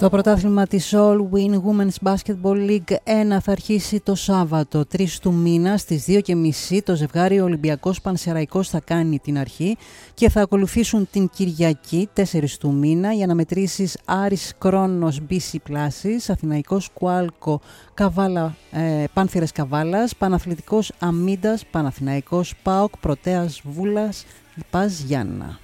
Το πρωτάθλημα της All Win Women's Basketball League 1 θα αρχίσει το Σάββατο 3 του μήνα στις 2:30. Το ζευγάρι Ολυμπιακός Πανσεραϊκός θα κάνει την αρχή και θα ακολουθήσουν την Κυριακή 4 του μήνα οι αναμετρήσεις Άρης Κρόνος BC Πλάσης, Αθηναϊκός Κουάλκο Καβάλα, Πάνθυρες Καβάλας, Παναθλητικός Αμίντας, Παναθηναϊκός ΠΑΟΚ Πρωτέας Βούλας Πας Γιάννα.